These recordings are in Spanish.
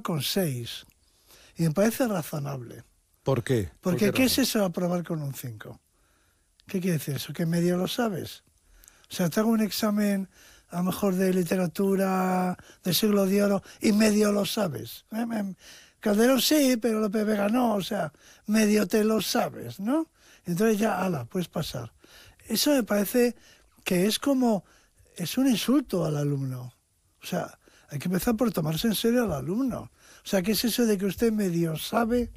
5,6. Y me parece razonable. ¿Por qué? Porque ¿qué es eso de aprobar con un 5? ¿Qué quiere decir eso? ¿Que medio lo sabes? O sea, te hago un examen a lo mejor de literatura del siglo de oro y medio lo sabes. Calderón sí, pero López Vega no, o sea, medio te lo sabes, ¿no? Entonces ya, ala, puedes pasar. Eso me parece que es un insulto al alumno. O sea, hay que empezar por tomarse en serio al alumno. O sea, ¿qué es eso de que usted medio sabe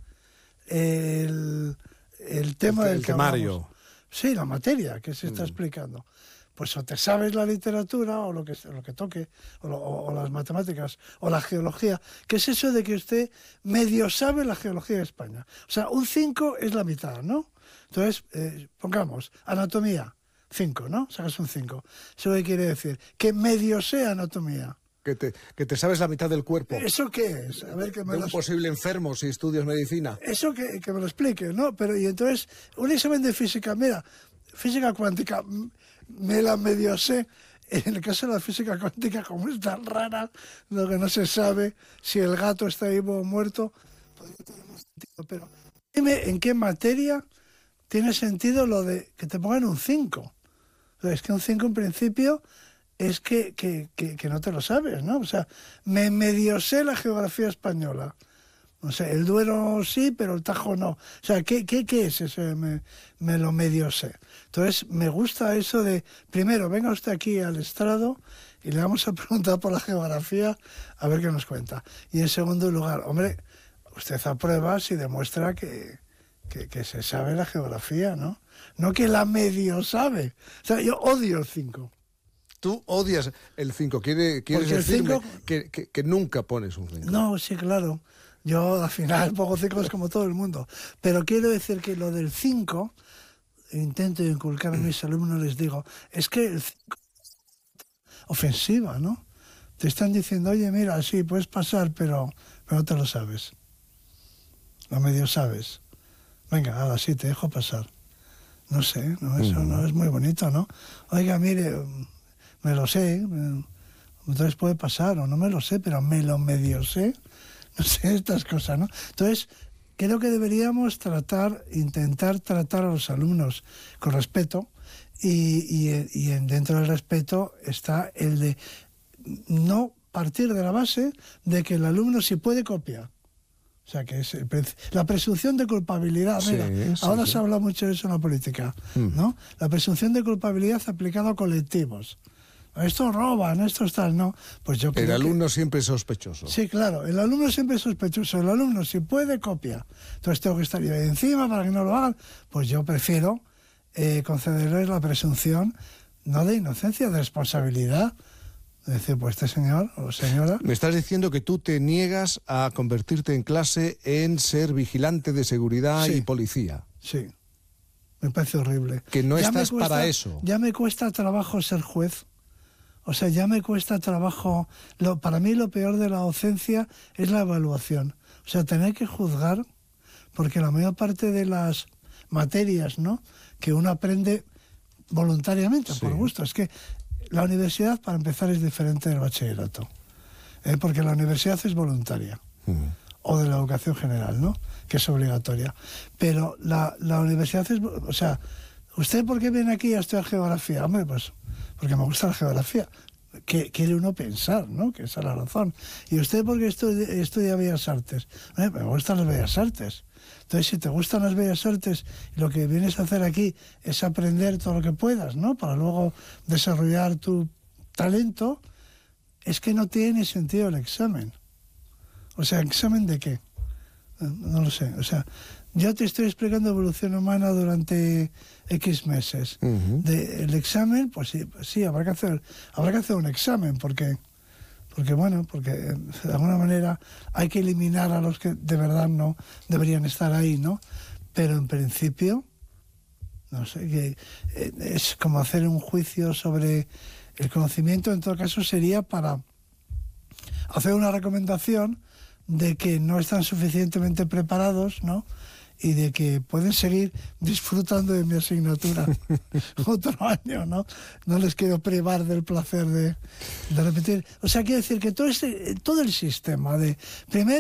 el tema del que temario? Hablamos? Sí, la materia que se está explicando. Pues o te sabes la literatura o lo que toque, o las matemáticas, o la geología. ¿Qué es eso de que usted medio sabe la geología de España? O sea, un 5 es la mitad, ¿no? Entonces, pongamos, anatomía, 5, ¿no? Sacas un 5. ¿Eso qué quiere decir? Que medio sé anatomía. Que te sabes la mitad del cuerpo. ¿Eso qué es? A ver, que me de un posible enfermo si estudias medicina. Eso que me lo explique, ¿no? Pero y entonces, un examen de física, mira, física cuántica, me la medio sé. En el caso de la física cuántica, como es tan rara, lo que no se sabe si el gato está vivo o muerto, podría tener más sentido. Pero dime en qué materia tiene sentido lo de que te pongan un 5. Es que un 5 en principio es que no te lo sabes, ¿no? O sea, me medio sé la geografía española. No sé, el Duero sí, pero el Tajo no. O sea, ¿qué es eso? Me lo medio sé. Entonces, me gusta eso de, primero, venga usted aquí al estrado y le vamos a preguntar por la geografía a ver qué nos cuenta. Y en segundo lugar, hombre, usted aprueba si demuestra que se sabe la geografía, ¿no? No que la medio sabe. O sea, yo odio el 5. Tú odias el 5. ¿Quieres decirme que nunca pones un 5? No, sí, claro. Yo al final pongo 5 como todo el mundo. Pero quiero decir que lo del 5, intento inculcar a mis alumnos, les digo, es que el 5 es ofensiva, ¿no? Te están diciendo, oye, mira, sí, puedes pasar, pero no te lo sabes. Lo medio sabes. Venga, ahora sí, te dejo pasar. No sé, no, eso no es muy bonito, ¿no? Oiga, mire, me lo sé, entonces puede pasar, o no me lo sé, pero me lo medio sé. No sé, estas cosas, ¿no? Entonces, creo que deberíamos intentar tratar a los alumnos con respeto y dentro del respeto está el de no partir de la base de que el alumno sí puede copiar. O sea, que es la presunción de culpabilidad. Mira, ahora se habla mucho de eso en la política, ¿no? La presunción de culpabilidad aplicada a colectivos. Estos roban, estos tal, no. Pues yo creo el alumno siempre es sospechoso. Sí, claro, el alumno siempre es sospechoso. El alumno, si puede, copia. Entonces tengo que estar yo encima para que no lo hagan. Pues yo prefiero concederles la presunción, no de inocencia, de responsabilidad. Es decir, pues este señor o señora... Me estás diciendo que tú te niegas a convertirte en clase en ser vigilante de seguridad y policía. Sí, me parece horrible. Que no estás para eso. Ya me cuesta trabajo ser juez. O sea, ya me cuesta trabajo... Para mí lo peor de la docencia es la evaluación. O sea, tener que juzgar, porque la mayor parte de las materias, ¿no?, que uno aprende voluntariamente, por gusto. Es que la universidad, para empezar, es diferente del bachillerato. Porque la universidad es voluntaria. O de la educación general, ¿no?, que es obligatoria. Pero la universidad es... O sea, ¿usted por qué viene aquí a estudiar geografía? Hombre, pues porque me gusta la geografía. Quiere uno pensar, ¿no?, que esa es la razón. ¿Y usted por qué estudia Bellas Artes? Me gustan las Bellas Artes. Entonces, si te gustan las Bellas Artes, lo que vienes a hacer aquí es aprender todo lo que puedas, ¿no?, para luego desarrollar tu talento, es que no tiene sentido el examen. O sea, ¿examen de qué? No lo sé. O sea, yo te estoy explicando evolución humana durante X meses. El examen, pues sí, habrá que hacer un examen, porque de alguna manera hay que eliminar a los que de verdad no deberían estar ahí, ¿no? Pero en principio, no sé, que es como hacer un juicio sobre el conocimiento. En todo caso, sería para hacer una recomendación de que no están suficientemente preparados, ¿no?, y de que pueden seguir disfrutando de mi asignatura otro año, ¿no? No les quiero privar del placer de repetir. O sea, quiero decir que todo el sistema de... Primero,